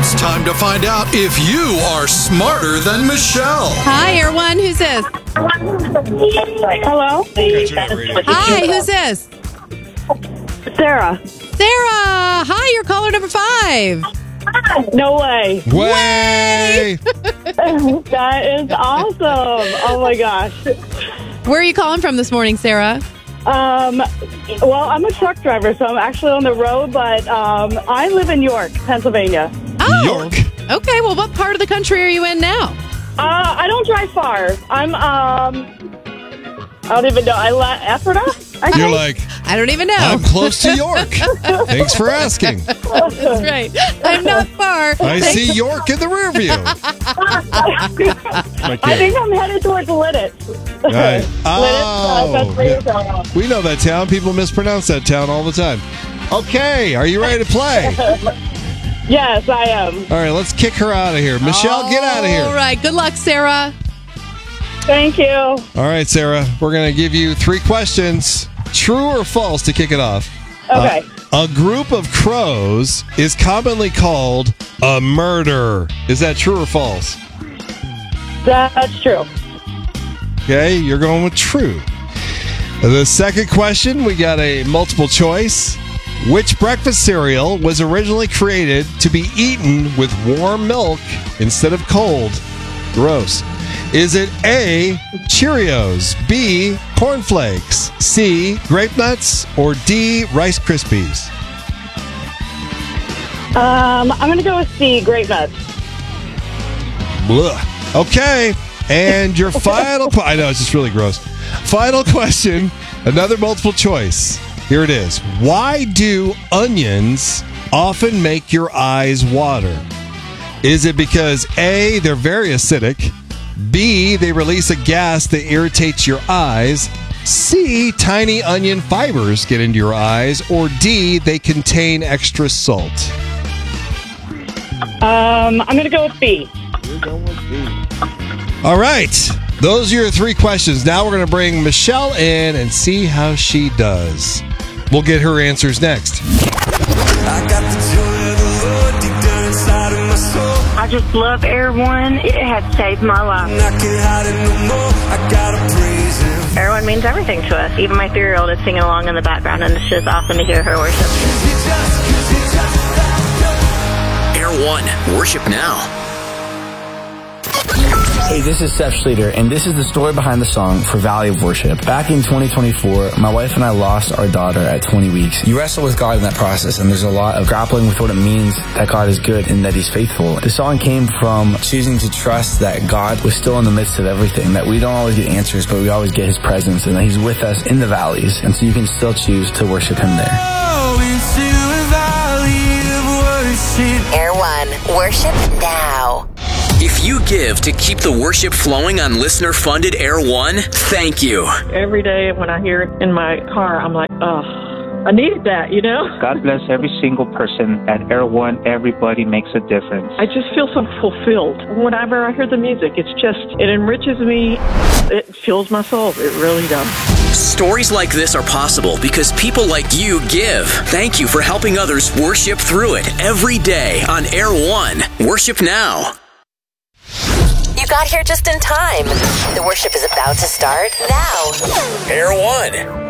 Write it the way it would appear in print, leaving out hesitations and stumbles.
It's time to find out if you are smarter than Michelle. Hi, Air One. Who's this? Hello? Hi, who's this? Sarah. Sarah. Hi, you're caller number 5. No way. Way! That is awesome. Oh my gosh. Where are you calling from this morning, Sarah? Well, I'm a truck driver, so I'm actually on the road, but I live in York, Pennsylvania. Oh. York. Okay, well, what part of the country are you in now? I don't drive far. I'm, I don't even know. Ephrata? You're like, I don't even know. I'm close to York. Thanks for asking. That's right. I'm not far. I see York in the rear view. I think I'm headed towards Lidditz. Right. Lidditz, We know that town. People mispronounce that town all the time. Okay, are you ready to play? Yes, I am. All right, let's kick her out of here. Michelle, get out of here. All right. Good luck, Sarah. Thank you. All right, Sarah, we're going to give you 3 questions, true or false, to kick it off. Okay. A group of crows is commonly called a murder. Is that true or false? That's true. Okay, you're going with true. The second question, we got a multiple choice. Which breakfast cereal was originally created to be eaten with warm milk instead of cold? Gross. Is it A, Cheerios, B, Corn Flakes, C, Grape Nuts, or D, Rice Krispies? I'm going to go with C, Grape Nuts. Blah. Okay, and your final... I know, it's just really gross. Final question, another multiple choice. Here it is. Why do onions often make your eyes water? Is it because A, they're very acidic, B, they release a gas that irritates your eyes, C, tiny onion fibers get into your eyes, or D, they contain extra salt? I'm going to go with B. All right. Those are your 3 questions. Now we're going to bring Michelle in and see how she does. We'll get her answers next. I just love Air One. It has saved my life. Air One means everything to us. Even my 3-year-old is singing along in the background, and it's just awesome to hear her worship. Air One, worship now. Hey, this is Seth Schleter, and this is the story behind the song for Valley of Worship. Back in 2024, my wife and I lost our daughter at 20 weeks. You wrestle with God in that process, and there's a lot of grappling with what it means that God is good and that He's faithful. The song came from choosing to trust that God was still in the midst of everything, that we don't always get answers, but we always get His presence, and that He's with us in the valleys, and so you can still choose to worship Him there. Air One, worship now. If you give to keep the worship flowing on listener-funded Air One, thank you. Every day when I hear it in my car, I'm like, oh, I needed that, you know? God bless every single person at Air One. Everybody makes a difference. I just feel so fulfilled. Whenever I hear the music, it enriches me. It fuels my soul. It really does. Stories like this are possible because people like you give. Thank you for helping others worship through it every day on Air One. Worship now. You got here just in time. The worship is about to start now. Air One.